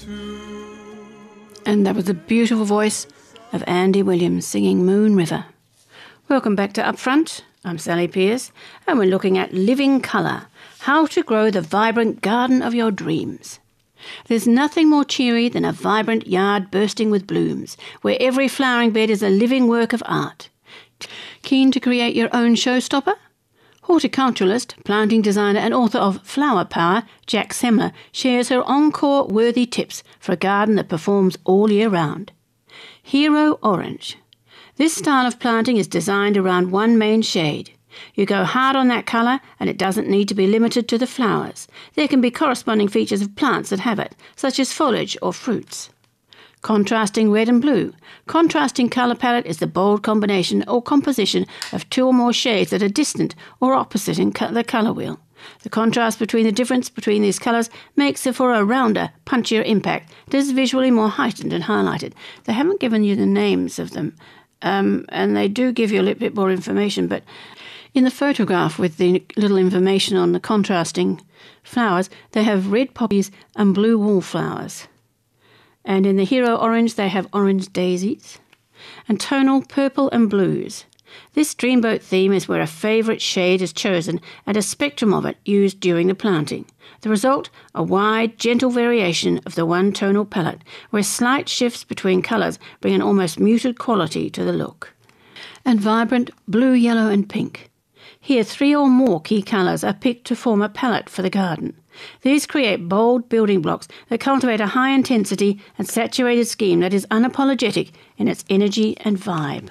And that was the beautiful voice of Andy Williams singing Moon River. Welcome back to Upfront. I'm Sally Pierce, and we're looking at living colour, how to grow the vibrant garden of your dreams. There's nothing more cheery than a vibrant yard bursting with blooms, where every flowering bed is a living work of art. Keen to create your own showstopper? Horticulturalist, planting designer and author of Flower Power, Jack Semler, shares her encore-worthy tips for a garden that performs all year round. Hero Orange. This style of planting is designed around one main shade. You go hard on that colour and it doesn't need to be limited to the flowers. There can be corresponding features of plants that have it, such as foliage or fruits. Contrasting red and blue. Contrasting colour palette is the bold combination or composition of two or more shades that are distant or opposite in the colour wheel. The contrast between the difference between these colours makes for a rounder, punchier impact that is visually more heightened and highlighted. They haven't given you the names of them, and they do give you a little bit more information, but in the photograph with the little information on the contrasting flowers, they have red poppies and blue wallflowers. And in the Hero Orange, they have orange daisies and tonal purple and blues. This dreamboat theme is where a favourite shade is chosen and a spectrum of it used during the planting. The result, a wide, gentle variation of the one tonal palette, where slight shifts between colours bring an almost muted quality to the look. And vibrant blue, yellow and pink. Here, 3 or more key colours are picked to form a palette for the garden. These create bold building blocks that cultivate a high-intensity and saturated scheme that is unapologetic in its energy and vibe.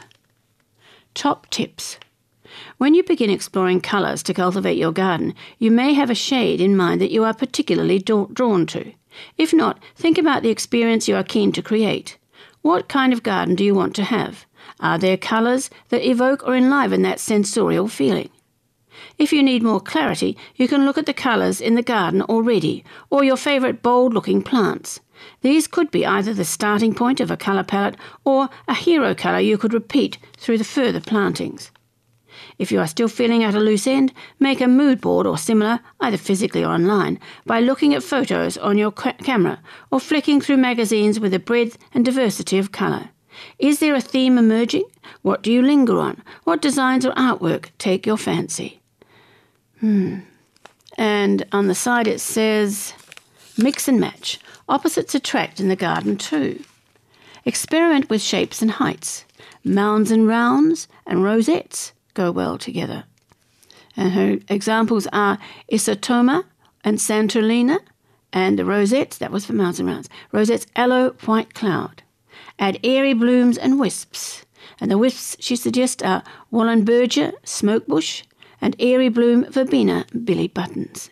Top tips. When you begin exploring colours to cultivate your garden, you may have a shade in mind that you are particularly drawn to. If not, think about the experience you are keen to create. What kind of garden do you want to have? Are there colours that evoke or enliven that sensorial feeling? If you need more clarity, you can look at the colours in the garden already, or your favourite bold-looking plants. These could be either the starting point of a colour palette or a hero colour you could repeat through the further plantings. If you are still feeling at a loose end, make a mood board or similar, either physically or online, by looking at photos on your camera or flicking through magazines with a breadth and diversity of colour. Is there a theme emerging? What do you linger on? What designs or artwork take your fancy? And on the side it says, mix and match. Opposites attract in the garden too. Experiment with shapes and heights. Mounds and rounds and rosettes go well together. And her examples are Isotoma and Santolina, and the rosettes, that was for mounds and rounds. Rosettes aloe white cloud. Add airy blooms and wisps. And the wisps she suggests are Wallenberger, smokebush, and airy bloom verbena billy buttons.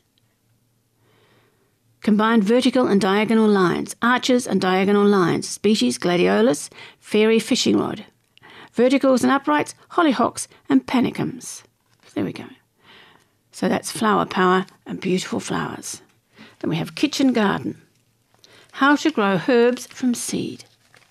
Combine vertical and diagonal lines, arches and diagonal lines, species gladiolus, fairy fishing rod. Verticals and uprights, hollyhocks and panicums. There we go. So that's Flower Power and beautiful flowers. Then we have Kitchen Garden. How to grow herbs from seed.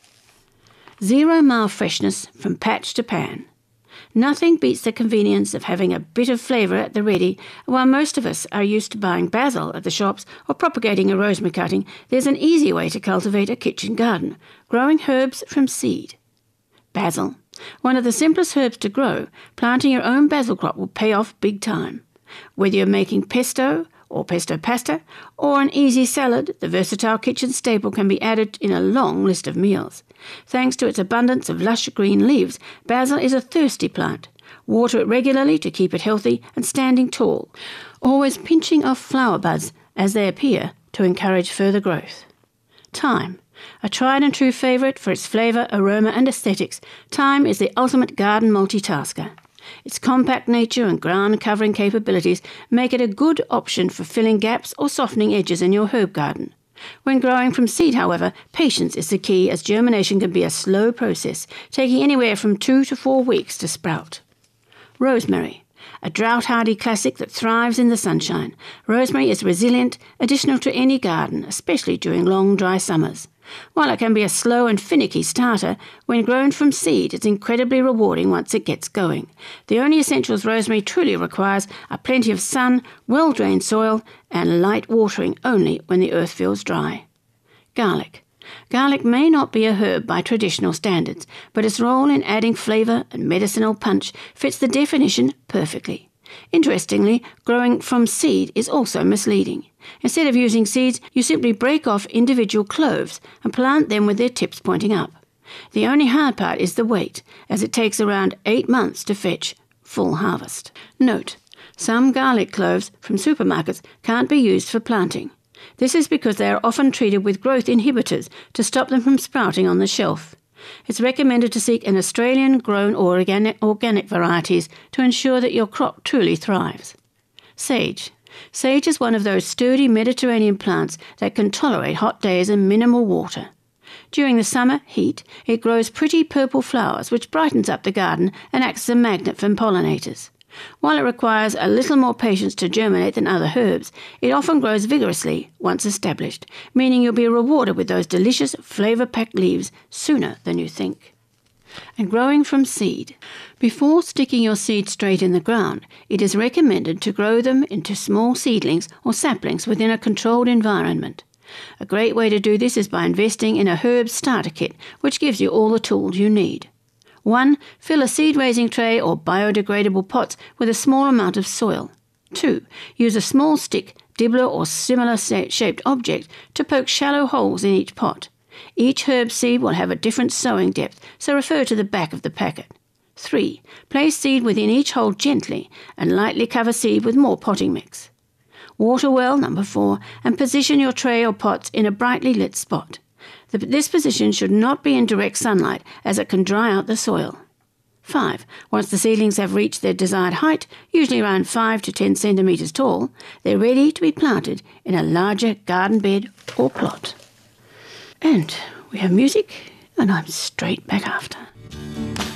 0 mile freshness from patch to pan. Nothing beats the convenience of having a bit of flavour at the ready. While most of us are used to buying basil at the shops or propagating a rosemary cutting, there's an easy way to cultivate a kitchen garden, growing herbs from seed. Basil. One of the simplest herbs to grow, planting your own basil crop will pay off big time. Whether you're making pesto or pesto pasta or an easy salad, the versatile kitchen staple can be added in a long list of meals. Thanks to its abundance of lush green leaves, basil is a thirsty plant. Water it regularly to keep it healthy and standing tall, always pinching off flower buds as they appear to encourage further growth. Thyme. A tried and true favourite for its flavour, aroma and aesthetics, thyme is the ultimate garden multitasker. Its compact nature and ground-covering capabilities make it a good option for filling gaps or softening edges in your herb garden. When growing from seed, however, patience is the key, as germination can be a slow process, taking anywhere from 2 to 4 weeks to sprout. Rosemary. A drought-hardy classic that thrives in the sunshine. Rosemary is resilient, additional to any garden, especially during long, dry summers. While it can be a slow and finicky starter, when grown from seed, it's incredibly rewarding once it gets going. The only essentials rosemary truly requires are plenty of sun, well-drained soil, and light watering only when the earth feels dry. Garlic. Garlic may not be a herb by traditional standards, but its role in adding flavour and medicinal punch fits the definition perfectly. Interestingly, growing from seed is also misleading. Instead of using seeds, you simply break off individual cloves and plant them with their tips pointing up. The only hard part is the wait, as it takes around 8 months to fetch full harvest. Note: some garlic cloves from supermarkets can't be used for planting. This is because they are often treated with growth inhibitors to stop them from sprouting on the shelf. It's recommended to seek an Australian-grown or organic varieties to ensure that your crop truly thrives. Sage. Sage is one of those sturdy Mediterranean plants that can tolerate hot days and minimal water. During the summer heat, it grows pretty purple flowers which brightens up the garden and acts as a magnet for pollinators. While it requires a little more patience to germinate than other herbs, it often grows vigorously once established, meaning you'll be rewarded with those delicious, flavour-packed leaves sooner than you think. And growing from seed. Before sticking your seed straight in the ground, it is recommended to grow them into small seedlings or saplings within a controlled environment. A great way to do this is by investing in a herb starter kit, which gives you all the tools you need. 1. Fill a seed-raising tray or biodegradable pots with a small amount of soil. 2. Use a small stick, dibbler or similar shaped object to poke shallow holes in each pot. Each herb seed will have a different sowing depth, so refer to the back of the packet. 3. Place seed within each hole gently and lightly cover seed with more potting mix. Water well, number 4, and position your tray or pots in a brightly lit spot. This position should not be in direct sunlight, as it can dry out the soil. 5. Once the seedlings have reached their desired height, usually around 5 to 10 centimetres tall, they're ready to be planted in a larger garden bed or plot. And we have music, and I'm straight back after.